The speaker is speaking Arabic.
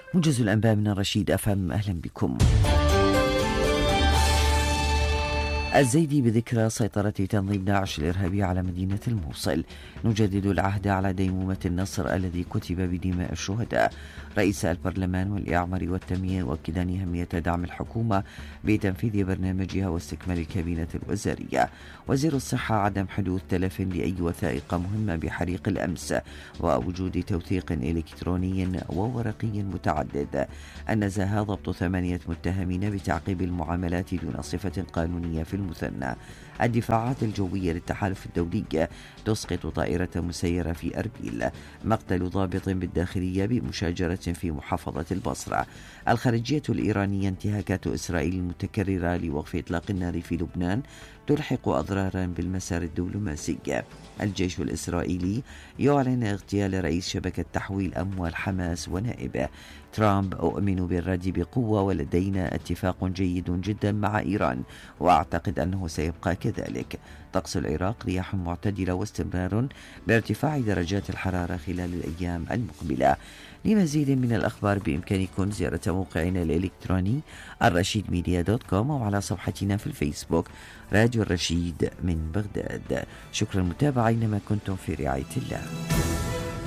موجز الأنباء من الرشيد أفهم، أهلا بكم. الزيدي بذكرى سيطرة تنظيم داعش الإرهابي على مدينة الموصل. نجدد العهد على ديمومة النصر الذي كتب بدماء الشهداء. رئيس البرلمان والإعمار والتنمية يؤكدان أهمية دعم الحكومة بتنفيذ برنامجها واستكمال الكابينة الوزارية. وزير الصحة عدم حدوث تلف لأي وثائق مهمة بحريق الأمس ووجود توثيق إلكتروني وورقي متعدد. النزاهة ضبط 8 متهمين بتعقيب المعاملات دون صفة قانونية في المثنى. الدفاعات الجوية للتحالف الدولي تسقط طائرة مسيرة في أربيل. مقتل ضابط بالداخلية بمشاجرة في محافظة البصرة. الخارجية الإيرانية انتهاكات إسرائيل المتكررة لوقف إطلاق النار في لبنان تلحق أضرارا بالمسار الدبلوماسي. الجيش الإسرائيلي يعلن اغتيال رئيس شبكة تحويل أموال حماس ونائبه. ترامب: أؤمن بالرد بقوة ولدينا اتفاق جيد جدا مع إيران وأعتقد أنه سيبقى كذلك. طقس العراق: رياح معتدلة واستمرار بارتفاع درجات الحرارة خلال الأيام المقبلة. لمزيد من الأخبار بإمكانكم زيارة موقعنا الإلكتروني الرشيدميديا.com أو على صفحتنا في الفيسبوك راديو الرشيد من بغداد. شكرا متابعة، أينما كنتم في رعاية الله.